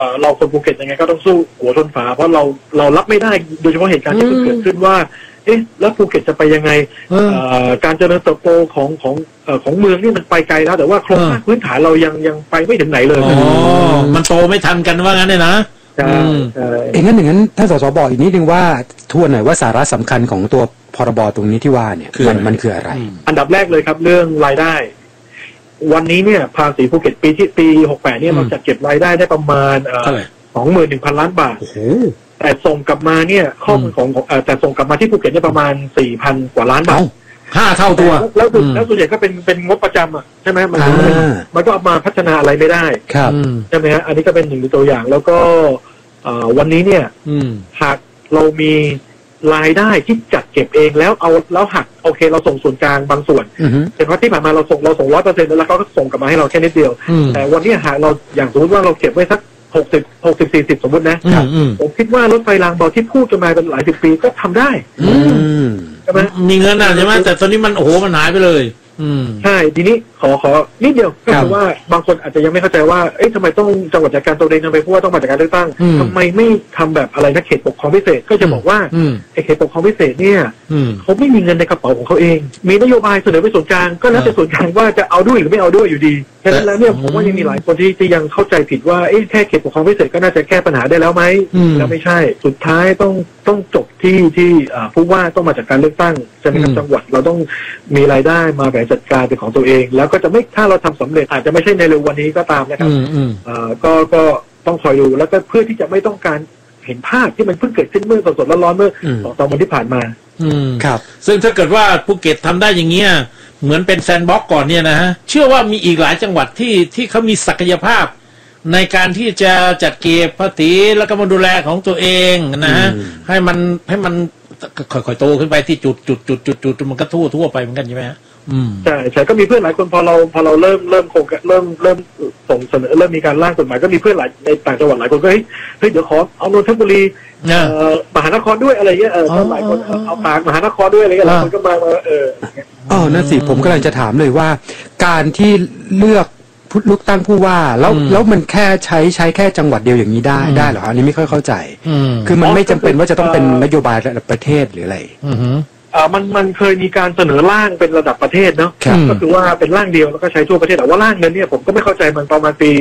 เราคนภูเก็ตยังไงก็ต้องสู้หัวชนฝาเพราะเรารับไม่ได้โดยเฉพาะเหตุการณ์ที่เกิดขึ้นว่าแล้วภูเก็ตจะไปยังไงการเจริญเติบโตของเมืองนี่มันไปไกลแล้วแต่ว่าโครงสร้างพื้นฐานเรายังไปไม่ถึงไหนเลยมันโตไม่ทันกันว่างั้นเลยนะอย่างนั้นท่านสสบอกอีกนิดนึงว่าทวนหน่อยว่าสาระสำคัญของตัวพรบตรงนี้ที่ว่าเนี่ยมันคืออะไรอันดับแรกเลยครับเรื่องรายได้วันนี้เนี่ยภาษีภูเก็ตปี68เนี่ยเราจะเก็บรายได้ประมาณ21,000 ล้านบาทแต่ส่งกลับมาเนี่ยข้อมูลของแต่ส่งกลับมาที่ภูเก็ตเนี่ยประมาณ 4,000 กว่าล้านบาท 5 เท่าตัวแล้วส่วนใหญ่ก็เป็นงบประจำอ่ะใช่ไหมมันก็เอามาพัฒนาอะไรไม่ได้ใช่ไหมฮะอันนี้ก็เป็นหนึ่งตัวอย่างแล้วก็วันนี้เนี่ยหากเรามีรายได้ที่จัดเก็บเองแล้วหักโอเคเราส่งส่วนกลางบางส่วนแต่ว่าที่ผ่านมาเราส่ง100%แล้วเขาก็ส่งกลับมาให้เราแค่นิดเดียวแต่วันนี้หากเราอย่างสมมติว่าเราเก็บไว้สัก60-40สมมตินะผมคิดว่ารถไฟรางเบาที่พูดกันมาเป็นหลายสิบปีก็ทำได้ใช่ไหมมีเงินใช่ไหมแต่ตอนนี้มันมันหายไปเลยใช่ทีนี้ขอนิดเดียวก็คือว่าบางคนอาจจะยังไม่เข้าใจว่าทำไมต้องจังหวัดจัดการตัวเองทำไมผู้ว่าต้องมาจากการเลือกตั้งทำไมไม่ทำแบบอะไรนะเขตปกครองพิเศษก็จะบอกว่าไอ้เขตปกครองพิเศษเนี่ยเขาไม่มีเงินในกระเป๋าของเขาเองมีนโยบายเสนอไปส่วนกลางก็แล้วแต่ส่วนกลางว่าจะเอาด้วยหรือไม่เอาด้วยอยู่ดีฉะนั้นแล้วเนี่ยผมว่ายังมีหลายคนที่ยังเข้าใจผิดว่าแค่เขตปกครองพิเศษก็น่าจะแก้ปัญหาได้แล้วไหมแล้วไม่ใช่สุดท้ายต้องจบที่ผู้ว่าต้องมาจากการเลือกตั้งใช่ไหมครับจังหวัดเราต้องมีรายได้มาแบ่งจัดการเป็นของตัวเองแล้วก็จะไม่ถ้าเราทำสำเร็จอาจจะไม่ใช่ในเร็ววันนี้ก็ตามนะครับก็ต้องคอยดูแล้วก็เพื่อที่จะไม่ต้องการเห็นภาพที่มันเพิ่งเกิดขึ้นเมื่อสดๆร้อนๆเมื่อ2 วันที่ผ่านมาครับซึ่งถ้าเกิดว่าภูเก็ตทำได้อย่างเงี้ยเหมือนเป็นแซนด์บ็อกซ์ก่อนเนี่ยนะฮะเชื่อว่ามีอีกหลายจังหวัดที่เขามีศักยภาพในการที่จะจัดเก็บภาษีแล้วก็มาดูแลของตัวเองนะฮะให้มันค่อยๆโตขึ้นไปที่จุดมันก็ทั่วไปเหมือนกันใช่ไหมฮะใช่ก็มีเพื่อนหลายคนพอเราเริ่มส่งเสนอเริ่มมีการร่างกฎหมายก็มีเพื่อนหลายในต่างจังหวัดหลายคนก็เฮ้ยเดี๋ยวขอเอานนทบุรีมหานครด้วยอะไรเงี้ยหลายคนเอาปากมหานครด้วยอะไรเงี้ยหลายคนก็มานั่นสิผมกำลังจะถามเลยว่าการที่เลือกตั้งผู้ว่าแล้วมันแค่ใช้แค่จังหวัดเดียวอย่างนี้ได้เหรออันนี้ไม่ค่อยเข้าใจคือมันไม่จำเป็นว่าจะต้องเป็นนโยบายระดับประเทศหรืออะไรมันเคยมีการเสนอร่างเป็นระดับประเทศเนาะก็คือว่าเป็นร่างเดียวแล้วก็ใช้ทั่วประเทศแต่ว่าร่างนั้นเนี่ยผมก็ไม่เข้าใจมันประมาณปี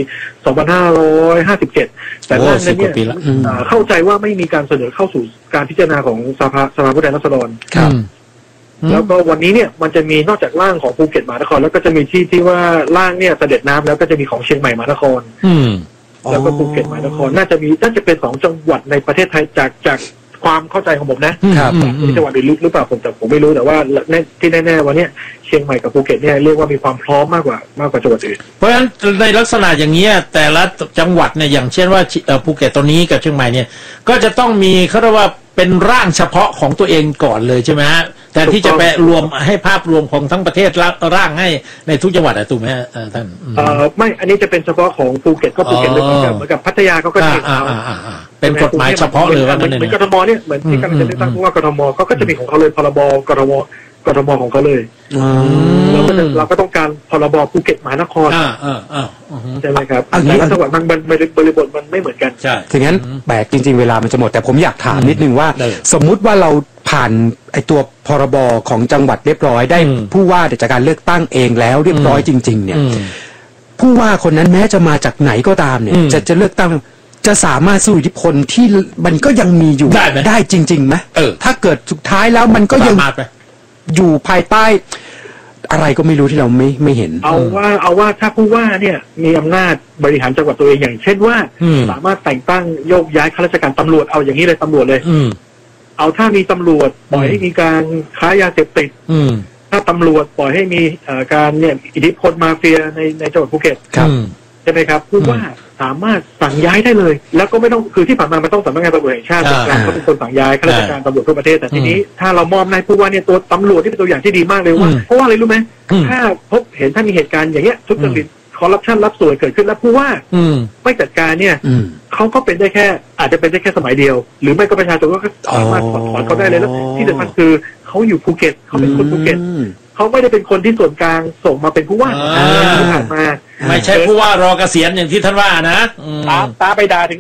2557แต่ร่างนั้นเนี่ยเข้าใจว่าไม่มีการเสนอเข้าสู่การพิจารณาของสภาผู้แทนราษฎรแล้วก็วันนี้เนี่ยมันจะมีนอกจากร่างของภูเก็ตมหานครแล้วก็จะมีที่ว่าร่างเนี่ยเสด็จน้ำแล้วก็จะมีของเชียงใหม่มหานครแล้วก็ภูเก็ตมหานครน่าจะเป็น2 จังหวัดในประเทศไทยจากความเข้าใจของผมนะมีจังหวัดอื่นหรือเปล่าผมไม่รู้แต่ว่าที่แน่ๆวันนี้เชียงใหม่กับภูเก็ตเนี่ยเรียกว่ามีความพร้อมมากกว่าจังหวัดอื่นเพราะฉะนั้นในลักษณะอย่างนี้แต่ละจังหวัดเนี่ยอย่างเช่นว่าภูเก็ตตอนนี้กับเชียงใหม่เนี่ยก็จะต้องมีเขาเรียกว่าเป็นร่างเฉพาะของตัวเองก่อนเลยใช่ไหมฮะแต่ที่จะไปรวมให้ภาพรวมของทั้งประเทศร่างให้ในทุกจังหวัดถูกไหมท่านไม่อันนี้จะเป็นเฉพาะของภูเก็ตก็ภูเก็ตเหมือนกับพัทยาเขาก็จะเป็นกฎหมายเฉพาะเลยว่าเหมือนกทมเนี่ยเหมือนที่การจะเลือกตั้งผู้ว่ากทมเขาก็จะมีของเขาเลยพรบกทมของเขาเลยเราก็ต้องการพรบภูเก็ตมหานครใช่ไหมครับแต่ละจังหวัดมันบริบทมันไม่เหมือนกันใช่ถึงนั้นแปลกจริงๆเวลามันจะหมดแต่ผมอยากถามนิดนึงว่าสมมุติว่าเราผ่านไอตัวพรบของจังหวัดเรียบร้อยได้ผู้ว่าจากการเลือกตั้งเองแล้วเรียบร้อยจริงๆเนี่ยผู้ว่าคนนั้นแม้จะมาจากไหนก็ตามเนี่ยจะเลือกตั้งจะสามารถสู้อิทธิพลที่มันก็ยังมีอยู่ได้จริงๆไหมถ้าเกิดสุดท้ายแล้วมันก็ยังอยู่ภายใต้อะไรก็ไม่รู้ที่เราไม่เห็นเอาว่าถ้าผู้ว่าเนี่ยมีอำนาจบริหารจังหวัดตัวเองอย่างเช่นว่าสามารถแต่งตั้งโยกย้ายข้าราชการตำรวจเอาอย่างนี้เลยตำรวจเลยเอาถ้ามีตำรวจปล่อยให้มีการค้ายาเสพติดถ้าตำรวจปล่อยให้มีการเนี่ยอิทธิพลมาเฟียในจังหวัดภูเก็ตใช่ไหมครับผู้ว่าสามารถสั่งย้ายได้เลยแล้วก็ไม่ต้องคือที่ผ่านมามันต้องสำนักงานตำรวจแห่งชาติเขาเป็นคนสั่งย้ายข้าราชการตำรวจทั่วประเทศแต่ทีนี้ถ้าเรามอบนายผู้ว่าเนี่ยตัวตำรวจที่เป็นตัวอย่างที่ดีมากเลยว่าเพราะว่าอะไรรู้ไหมถ้าพบเห็นถ้ามีเหตุการณ์อย่างเงี้ยทุจริตคอร์รัปชันรับสวยเกิดขึ้นแล้วผู้ว่าไม่จัดการเนี่ยเขาก็เป็นได้แค่อาจจะเป็นได้แค่สมัยเดียวหรือไม่ก็ประชาชนก็สามารถถอนเขาได้เลยแล้วที่สำคัญคือเขาอยู่ภูเก็ตเขาเป็นคนภูเก็ตเขเขาไม่ได้เป็นคนที่ส่วนกลางส่งมาเป็นผู้ว่าที่ผ่านมาไม่ใช่ผู้ว่ารอเกษียณอย่างที่ท่านว่านะตาไปด่าถึง